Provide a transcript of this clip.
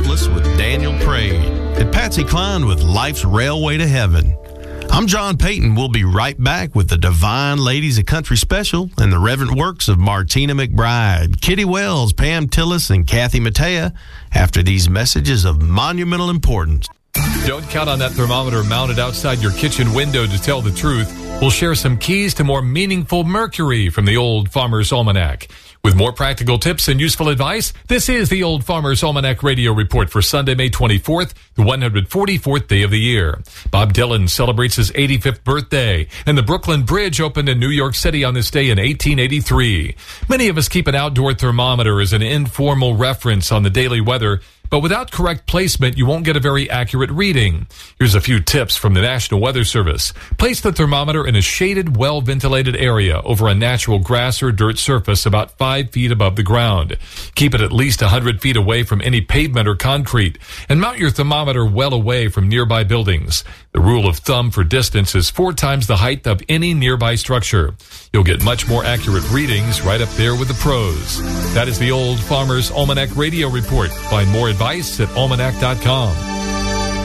Atlas with Daniel Praed and Patsy Cline with Life's Railway to Heaven. I'm John Payton. We'll be right back with the Divine Ladies of Country Special and the reverent works of Martina McBride, Kitty Wells, Pam Tillis, and Kathy Mattea after these messages of monumental importance. Don't count on that thermometer mounted outside your kitchen window to tell the truth. We'll share some keys to more meaningful mercury from the Old Farmer's Almanac. With more practical tips and useful advice, this is the Old Farmer's Almanac Radio Report for Sunday, May 24th, the 144th day of the year. Bob Dylan celebrates his 85th birthday, and the Brooklyn Bridge opened in New York City on this day in 1883. Many of us keep an outdoor thermometer as an informal reference on the daily weather, but without correct placement, you won't get a very accurate reading. Here's a few tips from the National Weather Service. Place the thermometer in a shaded, well-ventilated area over a natural grass or dirt surface about 5 feet above the ground. Keep it at least 100 feet away from any pavement or concrete, and mount your thermometer well away from nearby buildings. The rule of thumb for distance is 4 times the height of any nearby structure. You'll get much more accurate readings right up there with the pros. That is the Old Farmer's Almanac Radio Report. Find more advice at almanac.com.